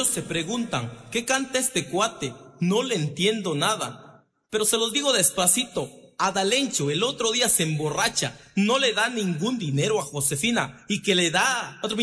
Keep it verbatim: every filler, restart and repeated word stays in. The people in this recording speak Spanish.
muchos se preguntan, ¿qué canta este cuate? No le entiendo nada. Pero se los digo despacito, Adalencho el otro día se emborracha, no le da ningún dinero a Josefina y que le da otro